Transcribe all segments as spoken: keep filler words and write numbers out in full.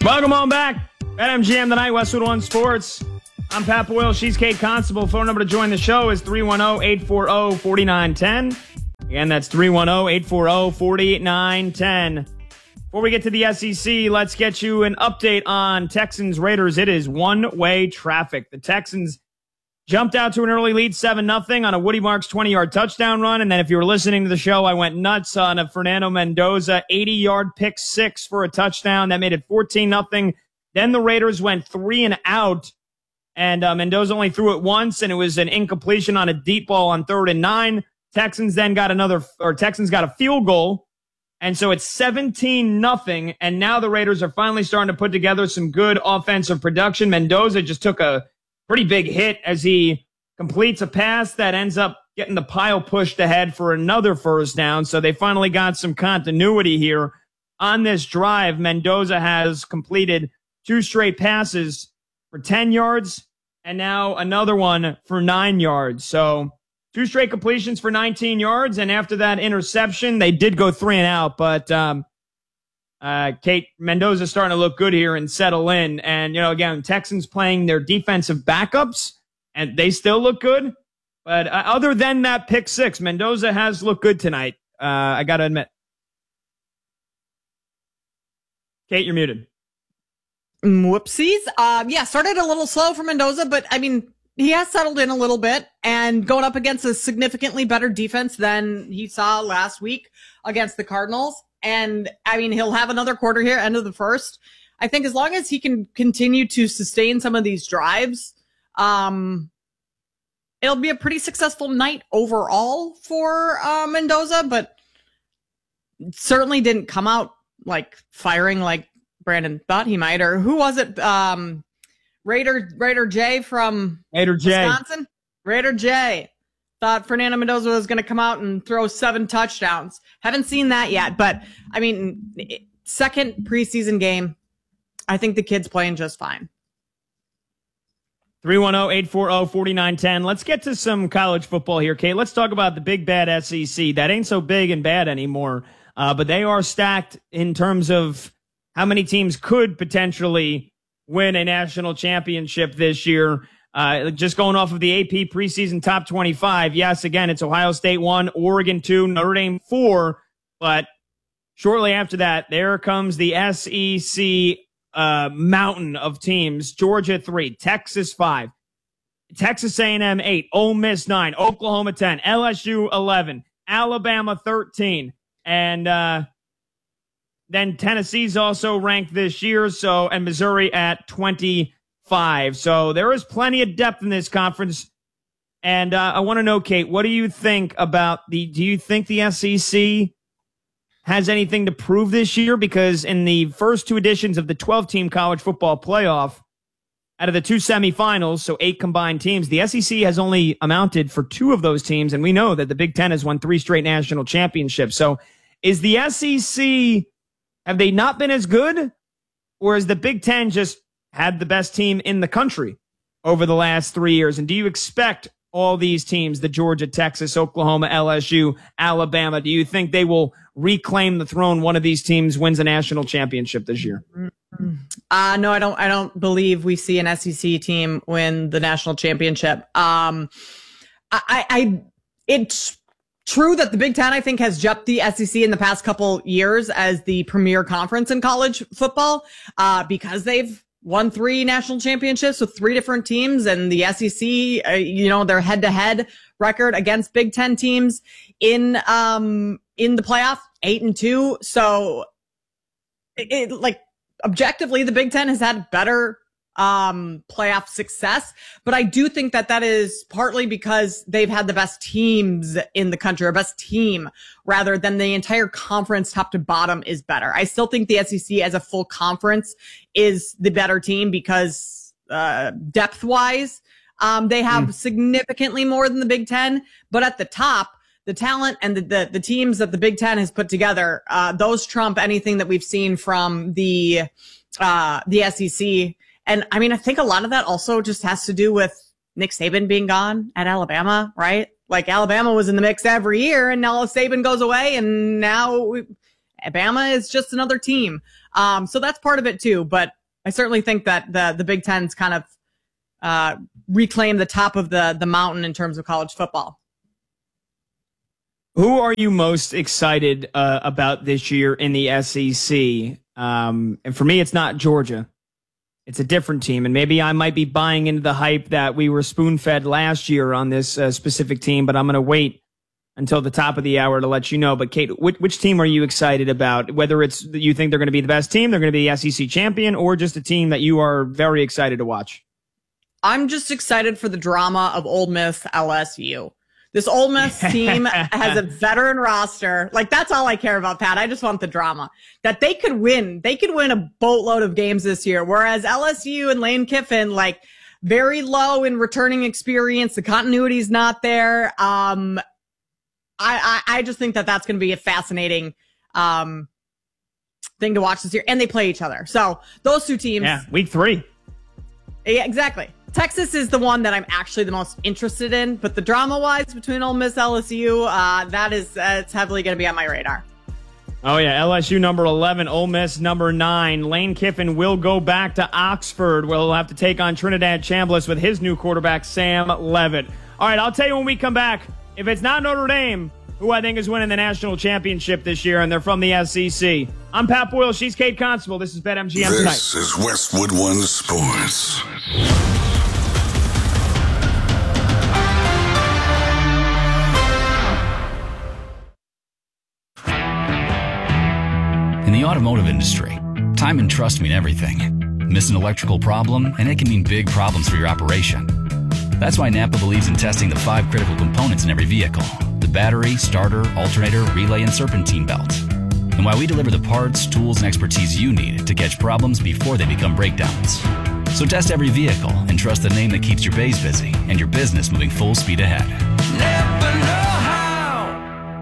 Welcome on back. BetMGM tonight, Westwood One Sports. I'm Pat Boyle. She's Kate Constable. Phone number to join the show is three one zero, eight four zero, four nine one zero. Again, that's three one zero, eight four zero, four nine one zero. Before we get to the S E C, let's get you an update on Texans Raiders. It is one-way traffic. The Texans jumped out to an early lead, seven nothing, on a Woody Marks twenty-yard touchdown run. And then if you were listening to the show, I went nuts on a Fernando Mendoza eighty-yard pick six for a touchdown. That made it fourteen nothing. Then the Raiders went three and out, and uh, Mendoza only threw it once, and it was an incompletion on a deep ball on third and nine. Texans then got another, or Texans got a field goal, and so it's seventeen nothing, and now the Raiders are finally starting to put together some good offensive production. Mendoza just took a pretty big hit as he completes a pass that ends up getting the pile pushed ahead for another first down. So they finally got some continuity here on this drive. Mendoza has completed two straight passes for ten yards and now another one for nine yards. So two straight completions for nineteen yards. And after that interception, they did go three and out, but, um, Uh, Kate, Mendoza's starting to look good here and settle in. And, you know, again, Texans playing their defensive backups, and they still look good. But uh, other than that pick six, Mendoza has looked good tonight. Uh, I got to admit. Kate, you're muted. Whoopsies. Um, yeah, started a little slow for Mendoza, but, I mean, he has settled in a little bit and going up against a significantly better defense than he saw last week against the Cardinals. And, I mean, he'll have another quarter here, end of the first. I think as long as he can continue to sustain some of these drives, um, it'll be a pretty successful night overall for uh, Mendoza, but certainly didn't come out, like, firing like Brandon thought he might. Or who was it? Um, Raider, Raider J from Raider J. Wisconsin? Raider J. Thought Fernando Mendoza was going to come out and throw seven touchdowns. Haven't seen that yet, but I mean, second preseason game, I think the kid's playing just fine. three one zero, eight four zero, four nine one zero. Let's get to some college football here, Kate. Let's talk about the big bad S E C. That ain't so big and bad anymore, uh, but they are stacked in terms of how many teams could potentially win a national championship this year. Uh, just going off of the A P preseason top twenty-five. Yes, again, it's Ohio State one, Oregon two, Notre Dame four. But shortly after that, there comes the S E C uh, mountain of teams. Georgia three, Texas five, Texas A and M eight, Ole Miss nine, Oklahoma ten, L S U eleven, Alabama thirteen, and uh, then Tennessee's also ranked this year. So and Missouri at twenty. Five. So there is plenty of depth in this conference. And uh, I want to know, Kate, what do you think about the, do you think the S E C has anything to prove this year? Because in the first two editions of the twelve-team college football playoff, out of the two semifinals, so eight combined teams, the S E C has only amounted for two of those teams. And we know that the Big Ten has won three straight national championships. So is the S E C, have they not been as good? Or is the Big Ten just had the best team in the country over the last three years? And do you expect all these teams, the Georgia, Texas, Oklahoma, L S U, Alabama, do you think they will reclaim the throne? One of these teams wins a national championship this year. Uh, no, I don't, I don't believe we see an S E C team win the national championship. Um, I, I, it's true that the Big Ten, I think, has jumped the S E C in the past couple years as the premier conference in college football, uh, because they've won three national championships with three different teams, and the S E C, uh, you know, their head-to-head record against Big Ten teams in um in the playoff, eight and two. So, it, it like objectively, the Big Ten has had better um playoff success, but I do think that that is partly because they've had the best teams in the country, or best team rather than the entire conference top to bottom is better. I still think the S E C as a full conference is the better team because uh depth wise um they have mm. significantly more than the Big Ten, but at the top, the talent and the, the the teams that the Big Ten has put together, uh those trump anything that we've seen from the uh the S E C. And I mean, I think a lot of that also just has to do with Nick Saban being gone at Alabama, right? Like Alabama was in the mix every year, and now Saban goes away, and now we, Bama is just another team. Um, so that's part of it too. But I certainly think that the the Big Ten's kind of uh, reclaimed the top of the the mountain in terms of college football. Who are you most excited uh, about this year in the S E C? Um, and for me, it's not Georgia. It's a different team. And maybe I might be buying into the hype that we were spoon-fed last year on this uh, specific team, but I'm going to wait until the top of the hour to let you know. But Kate, which, which team are you excited about? Whether it's that you think they're going to be the best team, they're going to be the S E C champion, or just a team that you are very excited to watch? I'm just excited for the drama of Ole Miss L S U. This Ole Miss team has a veteran roster. Like, that's all I care about, Pat. I just want the drama. That they could win. They could win a boatload of games this year. Whereas L S U and Lane Kiffin, like, very low in returning experience. The continuity's not there. Um, I, I, I just think that that's going to be a fascinating um, thing to watch this year. And they play each other. So those two teams. Yeah, week three. Yeah, exactly. Texas is the one that I'm actually the most interested in, but the drama-wise between Ole Miss and L S U, uh, that is, uh, it's heavily going to be on my radar. Oh, yeah, L S U number eleven, Ole Miss number nine. Lane Kiffin will go back to Oxford, where he'll have to take on Trinidad Chambliss with his new quarterback, Sam Levitt. All right, I'll tell you when we come back, if it's not Notre Dame, who I think is winning the national championship this year, and they're from the S E C. I'm Pat Boyle. She's Kate Constable. This is BetMGM Tonight. This is Westwood One Sports. In the automotive industry, time and trust mean everything. Miss an electrical problem, and it can mean big problems for your operation. That's why Napa believes in testing the five critical components in every vehicle: the battery, starter, alternator, relay, and serpentine belt. And why we deliver the parts, tools, and expertise you need to catch problems before they become breakdowns. So test every vehicle and trust the name that keeps your bays busy and your business moving full speed ahead. Never know how.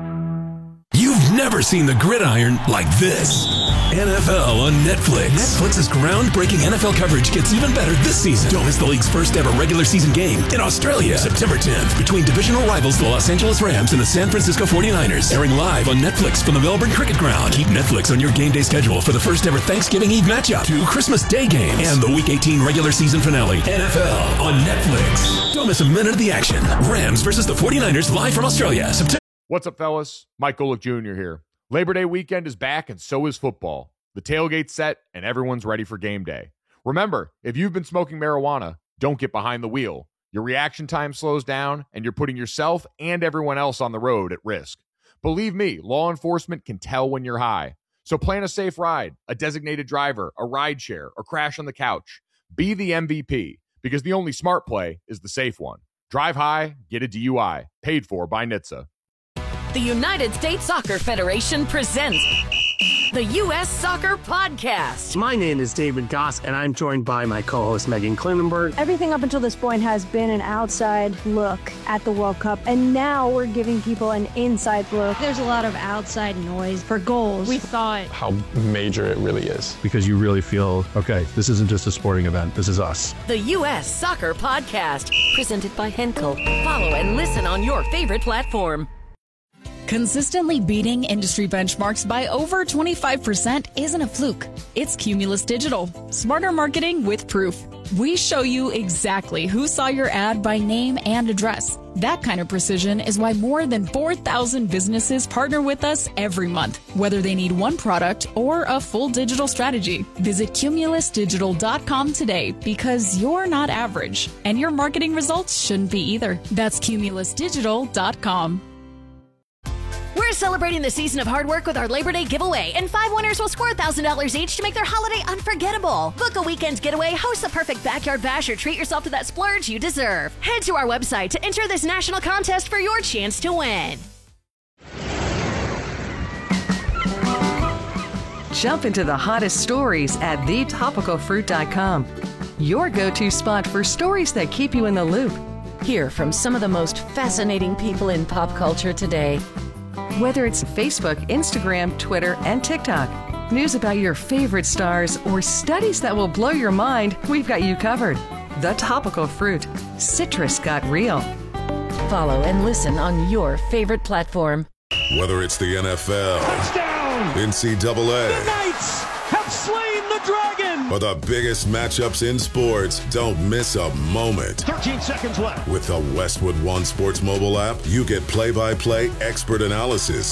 You've never seen the gridiron like this. N F L on Netflix. Netflix's groundbreaking N F L coverage gets even better this season. Don't miss the league's first ever regular season game in Australia, September tenth, between divisional rivals the Los Angeles Rams and the San Francisco forty-niners. Airing live on Netflix from the Melbourne Cricket Ground. Keep Netflix on your game day schedule for the first ever Thanksgiving Eve matchup, two Christmas Day games, and the Week eighteen regular season finale. N F L on Netflix. Don't miss a minute of the action. Rams versus the forty-niners live from Australia, September. What's up, fellas? Mike Golick Junior here. Labor Day weekend is back, and so is football. The tailgate's set, and everyone's ready for game day. Remember, if you've been smoking marijuana, don't get behind the wheel. Your reaction time slows down, and you're putting yourself and everyone else on the road at risk. Believe me, law enforcement can tell when you're high. So plan a safe ride, a designated driver, a ride share, or crash on the couch. Be the M V P, because the only smart play is the safe one. Drive high, get a D U I. Paid for by N H T S A. The United States Soccer Federation presents the U S Soccer Podcast. My name is David Goss, and I'm joined by my co-host Megan Klinenberg. Everything up until this point has been an outside look at the World Cup, and now we're giving people an inside look. There's a lot of outside noise for goals. We thought how major it really is. Because you really feel, okay, this isn't just a sporting event, this is us. The U S Soccer Podcast, presented by Henkel. Follow and listen on your favorite platform. Consistently beating industry benchmarks by over twenty-five percent isn't a fluke. It's Cumulus Digital. Smarter marketing with proof. We show you exactly who saw your ad by name and address. That kind of precision is why more than four thousand businesses partner with us every month, whether they need one product or a full digital strategy. Visit cumulus digital dot com today, because you're not average, and your marketing results shouldn't be either. That's cumulus digital dot com. We're celebrating the season of hard work with our Labor Day giveaway, and five winners will score one thousand dollars each to make their holiday unforgettable. Book a weekend getaway, host the perfect backyard bash, or treat yourself to that splurge you deserve. Head to our website to enter this national contest for your chance to win. Jump into the hottest stories at the topical fruit dot com. Your go-to spot for stories that keep you in the loop. Hear from some of the most fascinating people in pop culture today. Whether it's Facebook, Instagram, Twitter, and TikTok, news about your favorite stars, or studies that will blow your mind, we've got you covered. The Topical Fruit. Citrus got real. Follow and listen on your favorite platform. Whether it's the N F L, Touchdown! down. N C double A. The Knights have slain the Dragon. For the biggest matchups in sports, don't miss a moment. thirteen seconds left. With the Westwood One Sports mobile app, you get play-by-play expert analysis,